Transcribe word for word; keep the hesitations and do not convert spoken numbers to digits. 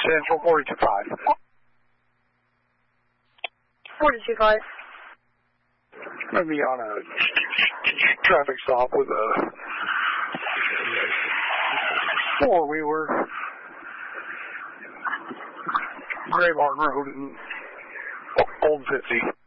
Central forty-two five. forty-two five. Gonna be on a traffic stop with a four-wheeler. Gray Barn Road in Old fifty.